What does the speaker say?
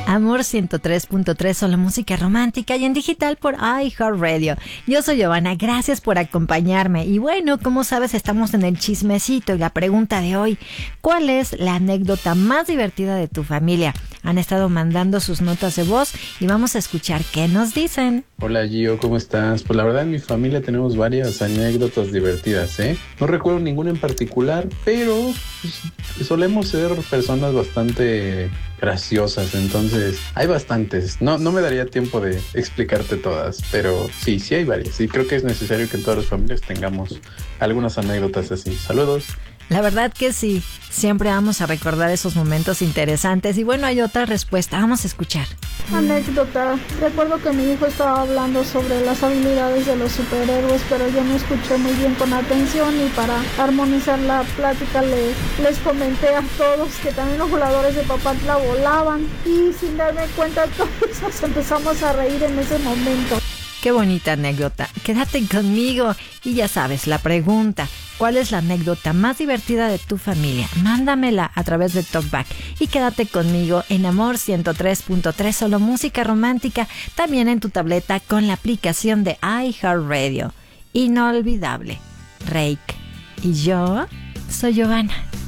Amor 103.3, solo música romántica y en digital por iHeartRadio. Yo soy Giovanna, gracias por acompañarme. Y bueno, como sabes, estamos en el chismecito y la pregunta de hoy: ¿cuál es la anécdota más divertida de tu familia? Han estado mandando sus notas de voz y vamos a escuchar qué nos dicen. Hola Gio, ¿cómo estás? Pues la verdad en mi familia tenemos varias anécdotas divertidas, ¿eh? No recuerdo ninguna en particular, pero pues, solemos ser personas bastante graciosas, entonces hay bastantes. No me daría tiempo de explicarte todas, pero sí hay varias. Y creo que es necesario que en todas las familias tengamos algunas anécdotas así. Saludos. La verdad que sí, siempre vamos a recordar esos momentos interesantes. Y bueno, hay otra respuesta, vamos a escuchar. Anécdota. Recuerdo que mi hijo estaba hablando sobre las habilidades de los superhéroes, pero yo no escuché muy bien con atención y para armonizar la plática les comenté a todos que también los voladores de Papantla volaban y sin darme cuenta todos nos empezamos a reír en ese momento. Qué bonita anécdota. Quédate conmigo. Y ya sabes, la pregunta: ¿cuál es la anécdota más divertida de tu familia? Mándamela a través de TalkBack. Y quédate conmigo en Amor 103.3, solo música romántica, también en tu tableta con la aplicación de iHeartRadio. Inolvidable. Reik. Y yo soy Giovanna.